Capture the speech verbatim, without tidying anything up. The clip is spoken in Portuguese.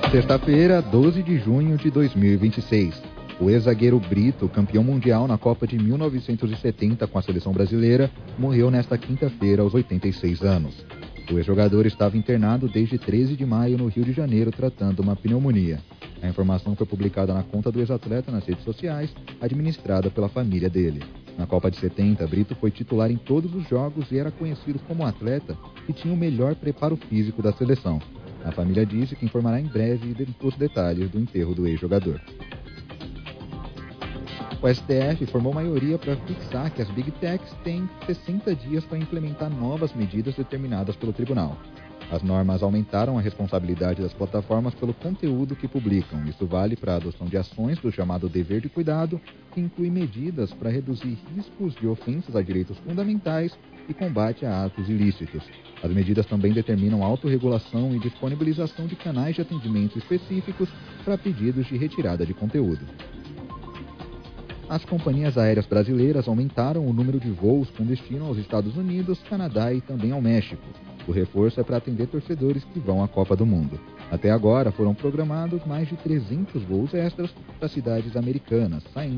Sexta-feira, doze de junho de dois mil e vinte e seis. O ex-zagueiro Brito, campeão mundial na Copa de mil novecentos e setenta com a seleção brasileira, morreu nesta quinta-feira aos oitenta e seis anos. O ex-jogador estava internado desde treze de maio no Rio de Janeiro tratando uma pneumonia. A informação foi publicada na conta do ex-atleta nas redes sociais, administrada pela família dele. Na Copa de setenta, Brito foi titular em todos os jogos e era conhecido como atleta que tinha o melhor preparo físico da seleção. A família disse que informará em breve os detalhes do enterro do ex-jogador. O S T F formou maioria para fixar que as Big Techs têm sessenta dias para implementar novas medidas determinadas pelo tribunal. As normas aumentaram a responsabilidade das plataformas pelo conteúdo que publicam. Isso vale para a adoção de ações do chamado dever de cuidado, que inclui medidas para reduzir riscos de ofensas a direitos fundamentais e combate a atos ilícitos. As medidas também determinam autorregulação e disponibilização de canais de atendimento específicos para pedidos de retirada de conteúdo. As companhias aéreas brasileiras aumentaram o número de voos com destino aos Estados Unidos, Canadá e também ao México. O reforço é para atender torcedores que vão à Copa do Mundo. Até agora foram programados mais de trezentos voos extras para cidades americanas, saindo